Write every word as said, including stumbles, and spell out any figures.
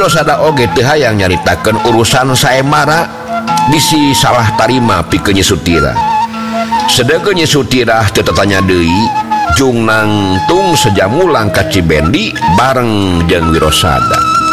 Wirosada oge teu hayang nyaritakeun urusan saemara bisi salah tarima pikeun Nyi Sutira. Sedeke Nyi Sutira teu tatanya deui jung nangtung sejamulang ka Cibendi bareng jeung Wirosada.